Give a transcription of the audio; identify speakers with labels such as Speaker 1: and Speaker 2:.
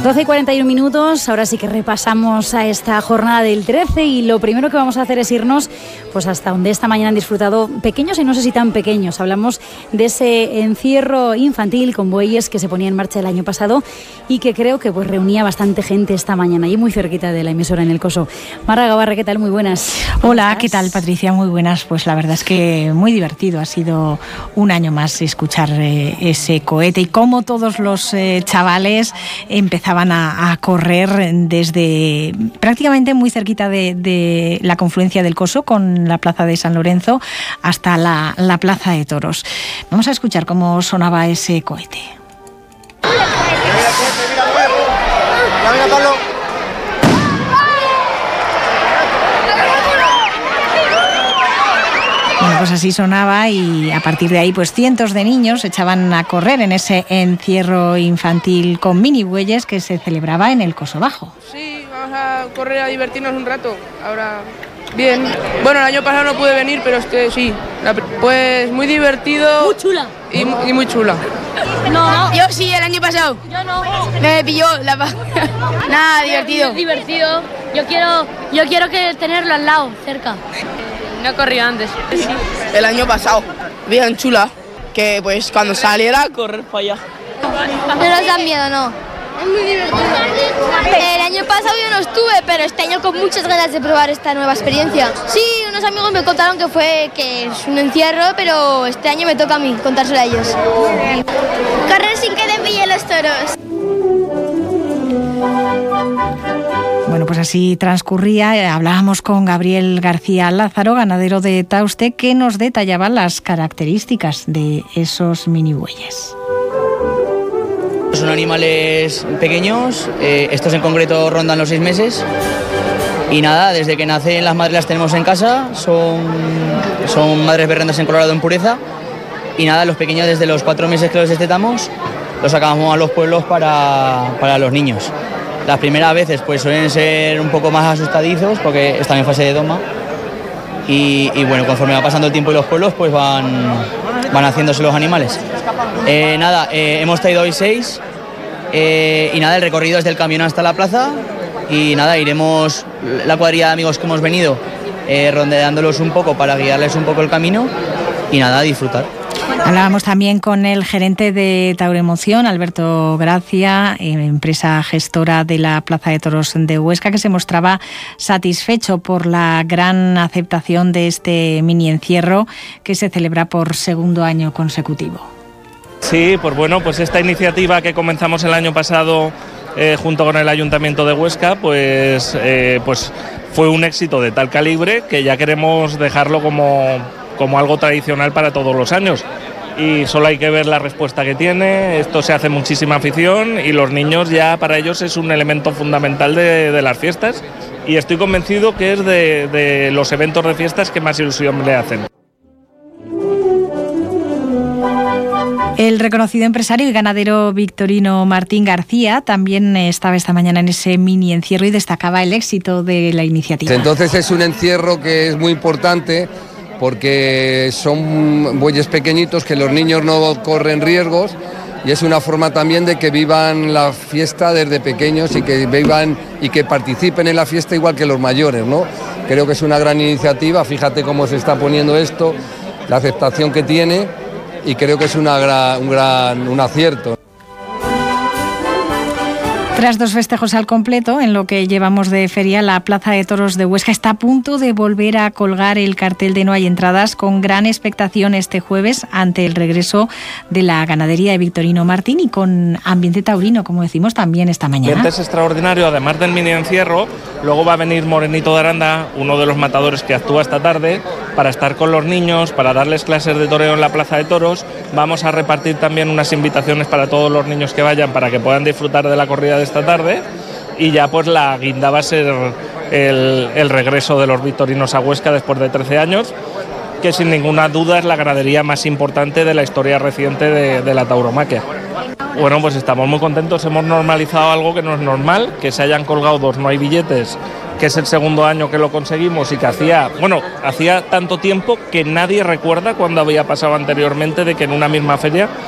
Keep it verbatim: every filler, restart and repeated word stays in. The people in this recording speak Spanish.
Speaker 1: doce y cuarenta y uno minutos, ahora sí que repasamos a esta jornada del trece y lo primero que vamos a hacer es irnos pues hasta donde esta mañana han disfrutado pequeños y no sé si tan pequeños. Hablamos de ese encierro infantil con bueyes que se ponía en marcha el año pasado y que creo que pues reunía bastante gente esta mañana y muy cerquita de la emisora en el Coso. Marra Gabarra, ¿qué tal? Muy buenas.
Speaker 2: Hola, ¿qué tal, Patricia? Muy buenas. Pues la verdad es que muy divertido. Ha sido un año más escuchar eh, ese cohete y cómo todos los eh, chavales empezaban A, a correr desde prácticamente muy cerquita de, de la confluencia del Coso con la plaza de San Lorenzo hasta la, la plaza de Toros. Vamos a escuchar cómo sonaba ese cohete. Bueno, pues así sonaba y a partir de ahí pues cientos de niños se echaban a correr en ese encierro infantil con mini bueyes que se celebraba en el Coso Bajo.
Speaker 3: Sí, vamos a correr a divertirnos un rato. Ahora, bien. Bueno, el año pasado no pude venir, pero este sí. Pues muy divertido.
Speaker 4: Muy chula.
Speaker 3: Y, y muy chula.
Speaker 4: No,
Speaker 5: yo sí, el año pasado.
Speaker 4: Yo no.
Speaker 5: Me pilló la pa... Nada, divertido.
Speaker 4: Es divertido. Yo quiero, yo quiero que tenerlo al lado, cerca.
Speaker 5: No he corrido antes.
Speaker 3: Sí. El año pasado, bien chula, que pues cuando saliera a correr para allá.
Speaker 6: No nos da miedo, no.
Speaker 5: Es muy divertido.
Speaker 6: El año pasado yo no estuve, pero este año con muchas ganas de probar esta nueva experiencia. Sí, unos amigos me contaron que fue que es un encierro, pero este año me toca a mí contárselo a ellos. Correr sin que te pillen los toros.
Speaker 2: Bueno, pues así transcurría. Hablábamos con Gabriel García Lázaro, ganadero de Tauste, que nos detallaba las características de esos mini bueyes.
Speaker 7: Son animales pequeños, eh, estos en concreto rondan los seis meses y nada, desde que nacen las madres las tenemos en casa, son, son madres berrendas en Colorado en pureza y nada, los pequeños desde los cuatro meses que los destetamos los sacamos a los pueblos para, para los niños. Las primeras veces pues suelen ser un poco más asustadizos porque están en fase de doma y, y bueno, conforme va pasando el tiempo y los pueblos pues van, van haciéndose los animales. Eh, nada, eh, hemos traído hoy seis eh, y nada, el recorrido es del camión hasta la plaza y nada, iremos la cuadrilla de amigos que hemos venido eh, rondeándolos un poco para guiarles un poco el camino y nada, disfrutar.
Speaker 2: Hablábamos también con el gerente de Tauremoción, Alberto Gracia, empresa gestora de la Plaza de Toros de Huesca, que se mostraba satisfecho por la gran aceptación de este mini encierro que se celebra por segundo año consecutivo.
Speaker 8: Sí, pues bueno, pues esta iniciativa que comenzamos el año pasado eh, junto con el Ayuntamiento de Huesca, pues, eh, pues fue un éxito de tal calibre que ya queremos dejarlo como... como algo tradicional para todos los años y solo hay que ver la respuesta que tiene. Esto se hace muchísima afición y los niños ya para ellos es un elemento fundamental de, de las fiestas y estoy convencido que es de, de los eventos de fiestas que más ilusión le hacen.
Speaker 2: El reconocido empresario y ganadero victorino Martín García también estaba esta mañana en ese mini encierro y destacaba el éxito de la iniciativa.
Speaker 9: Entonces es un encierro que es muy importante porque son bueyes pequeñitos que los niños no corren riesgos y es una forma también de que vivan la fiesta desde pequeños y que vivan y que participen en la fiesta igual que los mayores, ¿no? Creo que es una gran iniciativa, fíjate cómo se está poniendo esto, la aceptación que tiene y creo que es una gran, un gran un acierto.
Speaker 2: Tras dos festejos al completo, en lo que llevamos de feria, la Plaza de Toros de Huesca está a punto de volver a colgar el cartel de No hay entradas con gran expectación este jueves ante el regreso de la ganadería de Victorino Martín y con ambiente taurino, como decimos también esta mañana.
Speaker 8: El ambiente es extraordinario, además del mini encierro, luego va a venir Morenito de Aranda, uno de los matadores que actúa esta tarde, para estar con los niños, para darles clases de toreo en la Plaza de Toros. Vamos a repartir también unas invitaciones para todos los niños que vayan para que puedan disfrutar de la corrida de esta tarde y ya pues la guinda va a ser el, el regreso de los victorinos a Huesca después de trece años, que sin ninguna duda es la ganadería más importante de la historia reciente de, de la tauromaquia. Bueno, pues estamos muy contentos, hemos normalizado algo que no es normal, que se hayan colgado dos No hay billetes, que es el segundo año que lo conseguimos y que hacía, bueno, hacía tanto tiempo que nadie recuerda cuando había pasado anteriormente de que en una misma feria